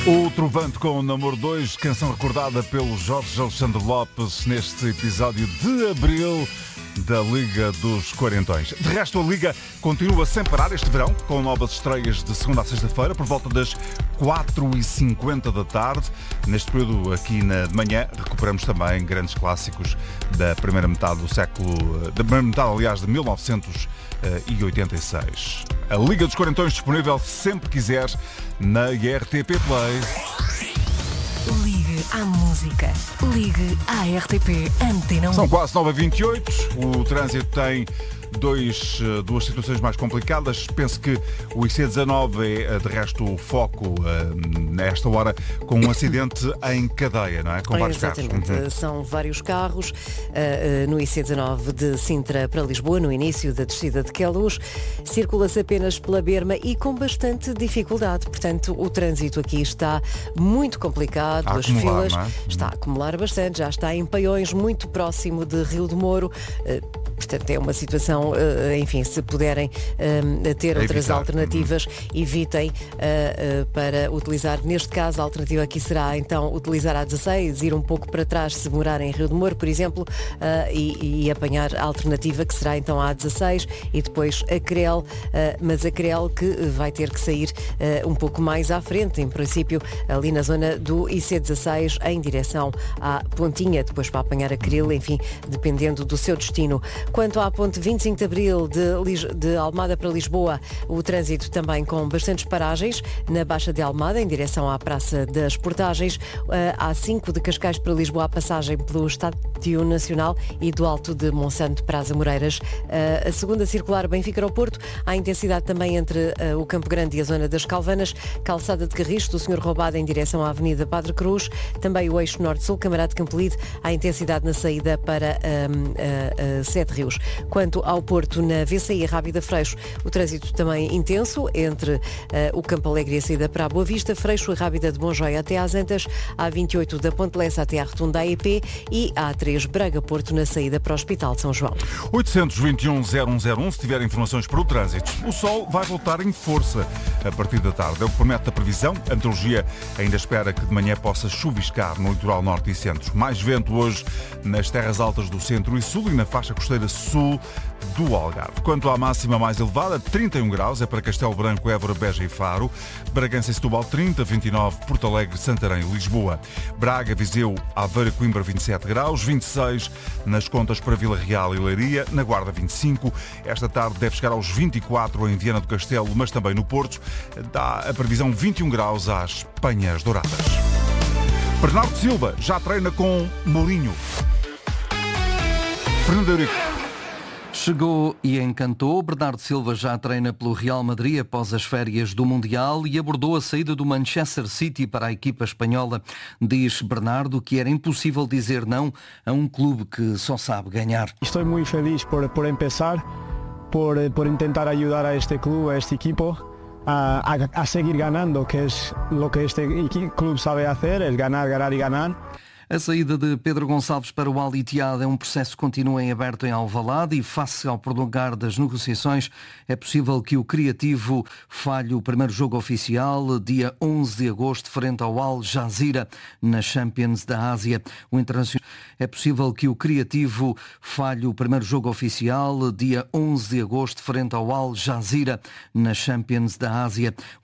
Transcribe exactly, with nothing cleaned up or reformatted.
O Trovante com o Namoro dois, canção recordada pelo Jorge Alexandre Lopes neste episódio de abril da Liga dos Quarentões. De resto, a Liga continua sem parar este verão, com novas estreias de segunda a sexta-feira, por volta das quatro e cinquenta da tarde. Neste período, aqui na de manhã, recuperamos também grandes clássicos da primeira metade do século... da primeira metade, aliás, de mil novecentos e oitenta e seis. A Liga dos Quarentões disponível sempre quiser na R T P Play. Ligue à música. Ligue à R T P Antena um. São quase nove e vinte e oito. O trânsito tem dois, duas situações mais complicadas. Penso que o I C dezanove é, de resto, o foco nesta hora, com um acidente em cadeia, não é? Com vários carros. Exatamente. Uhum. São vários carros uh, no I C dezanove de Sintra para Lisboa, no início da descida de Queluz. Circula-se apenas pela berma e com bastante dificuldade. Portanto, o trânsito aqui está muito complicado. A As acumular, filas não é? está a acumular bastante. Já está em Paiões, muito próximo de Rio de Moro. Uh, Portanto, é uma situação, enfim, se puderem ter outras evitar. alternativas, evitem para utilizar. Neste caso, a alternativa aqui será, então, utilizar a dezasseis, ir um pouco para trás se morarem em Rio de Moro, por exemplo, e, e apanhar a alternativa que será, então, a A dezasseis e depois a Crel, mas a Crel que vai ter que sair um pouco mais à frente, em princípio, ali na zona do I C dezasseis, em direção à Pontinha, depois para apanhar a Cril, enfim, dependendo do seu destino. Quanto à ponte vinte e cinco de Abril de, Lis- de Almada para Lisboa, o trânsito também com bastantes paragens na Baixa de Almada, em direção à Praça das Portagens. A A cinco de Cascais para Lisboa, a passagem pelo Estádio Nacional e do Alto de Monsanto para as Amoreiras. A segunda circular Benfica ao Porto, há intensidade também entre o Campo Grande e a zona das Calvanas. Calçada de Carris, do senhor Roubada, em direção à Avenida Padre Cruz. Também o eixo Norte-Sul, Camarada de Campolide, há intensidade na saída para um, uh, uh, Sete Rios. Quanto ao Porto, na V C I Rábida Freixo, o trânsito também intenso entre uh, o Campo Alegre e a saída para a Boa Vista, Freixo e Rábida de Monjoia até às Antas, A vinte e oito da Ponte Lessa até à Rotunda A E P e A três Braga-Porto na saída para o Hospital de São João. oitocentos e vinte e um, zero um zero um, se tiver informações para o trânsito. O sol vai voltar em força a partir da tarde. É o que promete a previsão. A meteorologia ainda espera que de manhã possa chuviscar no litoral norte e centro. Mais vento hoje nas terras altas do centro e sul e na faixa costeira sul do Algarve. Quanto à máxima mais elevada, trinta e um graus, é para Castelo Branco, Évora, Beja e Faro. Bragança e Setúbal, trinta, vinte e nove, Porto Alegre, Santarém e Lisboa. Braga, Viseu, Aveiro e Coimbra, vinte e sete graus, vinte e seis nas contas para Vila Real e Leiria, na Guarda vinte e cinco. Esta tarde deve chegar aos vinte e quatro em Viana do Castelo, mas também no Porto. Dá a previsão vinte e um graus às Penhas Douradas. Bernardo Silva já treina com Mourinho. Fernando Eurico. Chegou e encantou. Bernardo Silva já treina pelo Real Madrid após as férias do Mundial e abordou a saída do Manchester City para a equipa espanhola. Diz Bernardo que era impossível dizer não a um clube que só sabe ganhar. Estou muito feliz por, por empezar, por, por tentar ajudar a este clube, a este equipo, a, a, a seguir ganando, que es lo que este clube sabe hacer, es ganar, ganar y ganar. A saída de Pedro Gonçalves para o Al Ittihad é um processo que continua em aberto em Alvalade e, face ao prolongar das negociações, é possível que o Criativo falhe o primeiro jogo oficial, dia onze de agosto, frente ao Al Jazeera, na Champions da Ásia. O Internacional... É possível que o Criativo falhe o primeiro jogo oficial, dia onze de agosto, frente ao Al Jazeera, na Champions da Ásia.